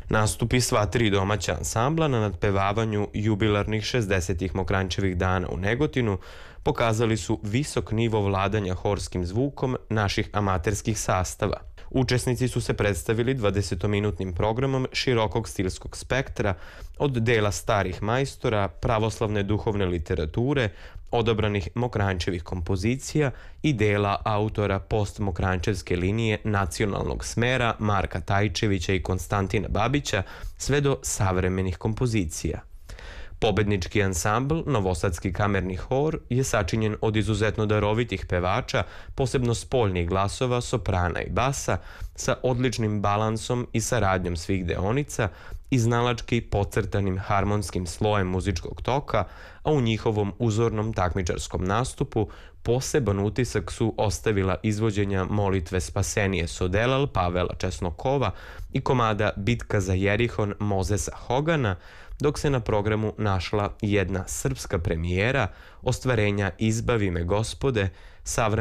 Nastupi sva tri domaća ansambla na nadpevavanju jubilarnih 60. Mokranjčevih dana u Negotinu pokazali su visok nivo vladanja horskim zvukom naših amaterskih sastava. Učesnici su se predstavili 20-minutnim programom širokog stilskog spektra od dela starih majstora, pravoslavne duhovne literature, odabranih Mokranjčevih kompozicija i dela autora post-mokranjčevske linije nacionalnog smera Marka Tajčevića i Konstantina Babića sve do savremenih kompozicija. Pobednički ansambl, Novosadski kamerni hor, je sačinjen od izuzetno darovitih pevača, posebno spoljnih glasova, soprana i basa, sa odličnim balansom i saradnjom svih deonica, iznalački podcrtanim harmonskim slojem muzičkog toka, a u njihovom uzornom takmičarskom nastupu poseban utisak su ostavila izvođenja molitve Spasenije Sodelal Pavela Česnokova i komada Bitka za Jerihon Mozesa Hogana, dok se na programu našla jedna srpska premijera ostvarenja Izbavi me Gospode, savremena